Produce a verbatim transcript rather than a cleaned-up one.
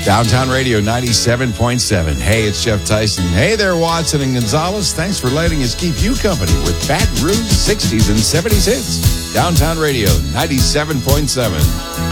Downtown Radio ninety-seven point seven. Hey, it's Jeff Tyson. Hey there, Watson and Gonzalez. Thanks for letting us keep you company with Baton Rouge sixties and seventies hits. Downtown Radio ninety-seven point seven.